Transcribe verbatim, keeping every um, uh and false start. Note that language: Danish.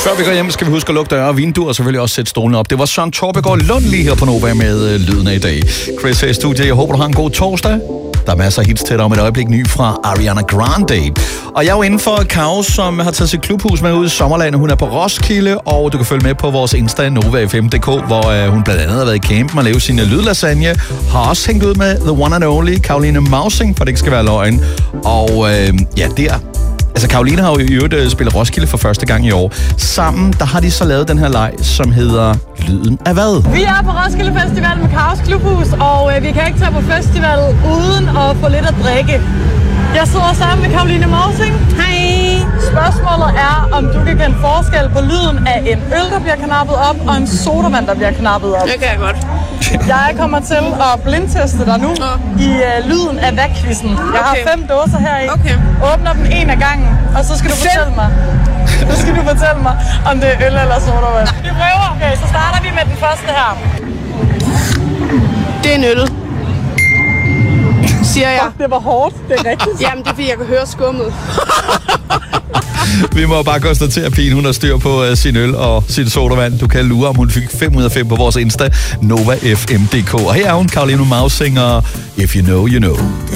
Før vi går hjem, skal vi huske at lukke døre og vinduer, og selvfølgelig også sætte stolene op. Det var Søren Torbegaard Lund lige her på Nova med øh, lyden af i dag. Chris her i studiet. Jeg håber, du har en god torsdag. Der er masser af hits til dig om et øjeblik ny fra Ariana Grande. Og jeg er jo inden for Kaos, som har taget sit klubhus med ud i sommerlandet. Hun er på Roskilde, og du kan følge med på vores Insta, Nova F M punktum d k, hvor øh, hun blandt andet har været i campen og lavet sine lydlasagne. Har også hængt ud med The One and Only, Caroline Mausing, for det ikke skal være løgn. Og øh, ja, der... Altså, Caroline har jo i øvrigt spillet Roskilde for første gang i år. Sammen, der har de så lavet den her leg, som hedder Lyden af hvad? Vi er på Roskilde Festival med Kaos Klubhus, og øh, vi kan ikke tage på festival uden at få lidt at drikke. Jeg sidder sammen med Caroline Mausing. Hej! Spørgsmålet er, om du kan kende forskel på lyden af en øl, der bliver knappet op, og en sodavand, der bliver knappet op. Det kan jeg godt. Jeg kommer til at blindteste dig nu i uh, lyden af hvad-quizzen. Jeg har Okay. fem dåser her i. Okay. Åbner dem en af gangen, og så skal du fortælle mig. Så skal du fortælle mig, om det er øl eller sodavand. Vi prøver. Okay, så starter vi med den første her. Det er en øl. Siger jeg. Det var hårdt, det er rigtigt. Jamen, det er fordi, jeg kan høre skummet. Vi må bare konstatere, at pigen hun har styr på uh, sin øl og sin sodavand. Du kan lure, om hun fik fem ud af fem på vores Insta, Nova F M punktum d k. Og her er hun, Caroline Mausing, og If You Know, You Know.